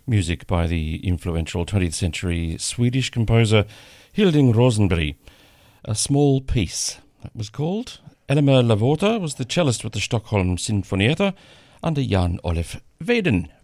Music by the influential 20th century Swedish composer Hilding Rosenberg. A Small Piece, that was called. Elmer Lavorta was the cellist with the Stockholm Sinfonietta under Jan Olef Weden